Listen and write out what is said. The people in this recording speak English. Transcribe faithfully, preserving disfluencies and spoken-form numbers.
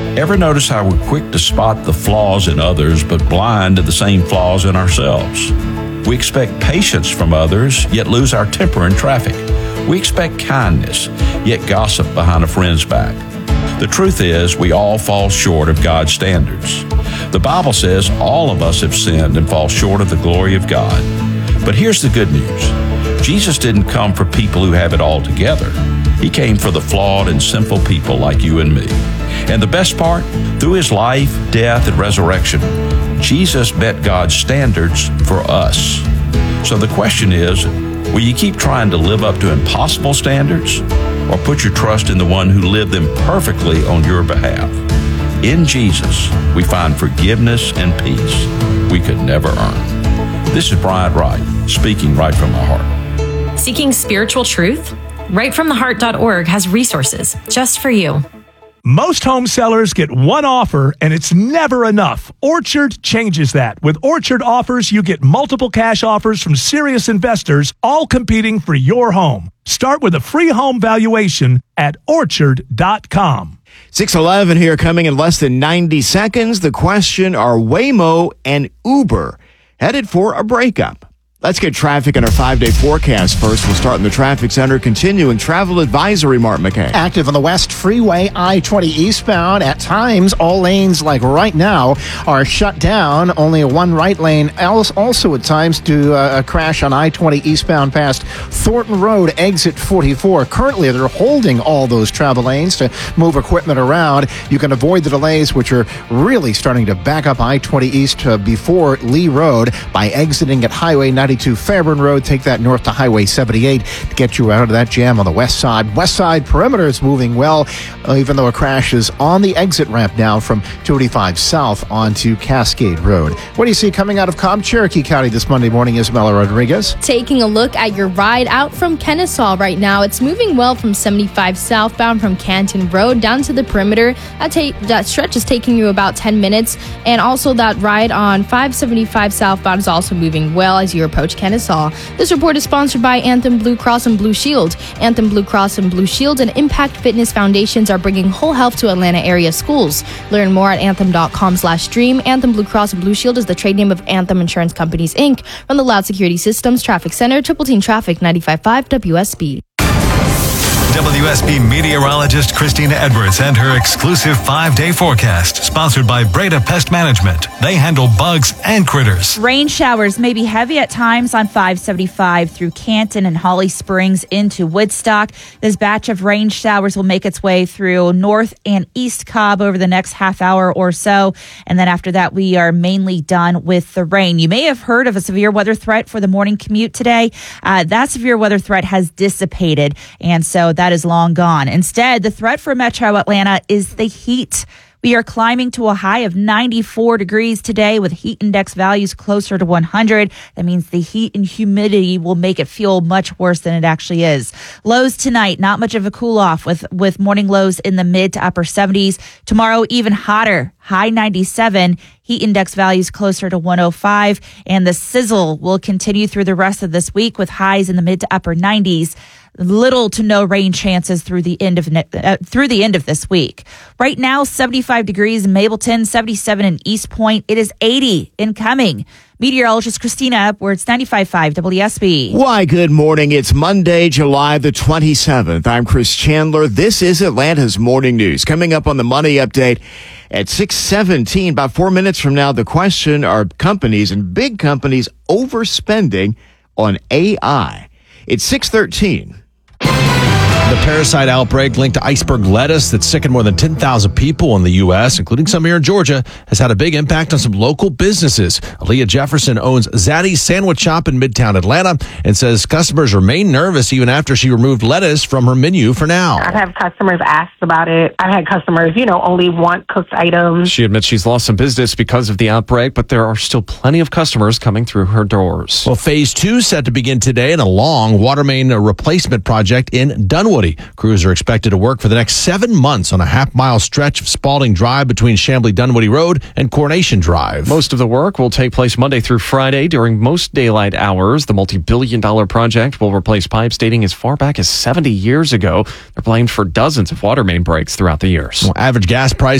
Ever notice how we're quick to spot the flaws in others, but blind to the same flaws in ourselves? We expect patience from others, yet lose our temper in traffic. We expect kindness, yet gossip behind a friend's back. The truth is, we all fall short of God's standards. The Bible says all of us have sinned and fall short of the glory of God. But here's the good news. Jesus didn't come for people who have it all together. He came for the flawed and sinful people like you and me. And the best part, through his life, death, and resurrection, Jesus met God's standards for us. So the question is, will you keep trying to live up to impossible standards, or put your trust in the one who lived them perfectly on your behalf? In Jesus, we find forgiveness and peace we could never earn. This is Bryant Wright, speaking right from my heart. Seeking spiritual truth? right from the heart dot org has resources just for you. Most home sellers get one offer, and it's never enough. Orchard changes that. With Orchard offers, you get multiple cash offers from serious investors, all competing for your home. Start with a free home valuation at orchard dot com. six eleven here, coming in less than ninety seconds. The question, are Waymo and Uber headed for a breakup? Let's get traffic in our five-day forecast first. We'll start in the traffic center. Continuing travel advisory, Mark McKay. Active on the West Freeway, I twenty eastbound. At times, all lanes, like right now, are shut down. Only a one right lane. Also, at times, due uh, a crash on I twenty eastbound past Thornton Road, exit forty-four. Currently, they're holding all those travel lanes to move equipment around. You can avoid the delays, which are really starting to back up I twenty east uh, before Lee Road by exiting at Highway ninety-two Fairburn Road. Take that north to Highway seventy-eight to get you out of that jam on the west side. West side perimeter is moving well, uh, even though a crash is on the exit ramp now from two eighty-five south onto Cascade Road. What do you see coming out of Cobb, Cherokee County this Monday morning, Isabella Rodriguez? Taking a look at your ride out from Kennesaw right now. It's moving well from seventy-five southbound from Canton Road down to the perimeter. That, ta- that stretch is taking you about ten minutes. And also that ride on five seventy-five southbound is also moving well as you approach Kennesaw. This report is sponsored by Anthem Blue Cross and Blue Shield. Anthem Blue Cross and Blue Shield and Impact Fitness Foundations are bringing whole health to Atlanta area schools. Learn more at anthem dot com slash dream. Anthem Blue Cross and Blue Shield is the trade name of Anthem Insurance Companies, Incorporated. From the Loud Security Systems Traffic Center, Triple Team Traffic, ninety-five point five W S B. W S B meteorologist Christina Edwards and her exclusive five-day forecast, sponsored by Breda Pest Management. They handle bugs and critters. Rain showers may be heavy at times on five seventy-five through Canton and Holly Springs into Woodstock. This batch of rain showers will make its way through North and East Cobb over the next half hour or so. And then after that, we are mainly done with the rain. You may have heard of a severe weather threat for the morning commute today. Uh, that severe weather threat has dissipated, and so that is long gone. Instead, the threat for Metro Atlanta is the heat. We are climbing to a high of ninety-four degrees today with heat index values closer to one hundred. That means the heat and humidity will make it feel much worse than it actually is. Lows tonight, not much of a cool off with, with morning lows in the mid to upper seventies. Tomorrow, even hotter, high ninety-seven. Heat index values closer to one oh five. And the sizzle will continue through the rest of this week with highs in the mid to upper nineties. Little to no rain chances through the end of uh, through the end of this week. Right now, seventy-five degrees in Mableton, seventy-seven in East Point. It is eighty incoming. Meteorologist Christina Edwards, ninety-five point five W S B. Why, good morning. It's Monday, July the twenty-seventh. I'm Chris Chandler. This is Atlanta's Morning News. Coming up on the Money Update at six seventeen, about four minutes from now, the question, are companies and big companies overspending on A I? It's six thirteen. The parasite outbreak linked to iceberg lettuce that sickened more than ten thousand people in the U S, including some here in Georgia, has had a big impact on some local businesses. Aaliyah Jefferson owns Zaddy's Sandwich Shop in Midtown Atlanta and says customers remain nervous even after she removed lettuce from her menu for now. I've had customers ask about it. I've had customers, you know, only want cooked items. She admits she's lost some business because of the outbreak, but there are still plenty of customers coming through her doors. Well, phase two set to begin today in a long water main replacement project in Dunwoody. Crews are expected to work for the next seven months on a half-mile stretch of Spalding Drive between Chamblee-Dunwoody Road and Coronation Drive. Most of the work will take place Monday through Friday during most daylight hours. The multi-billion dollar project will replace pipes dating as far back as seventy years ago. They're blamed for dozens of water main breaks throughout the years. Well, average gas price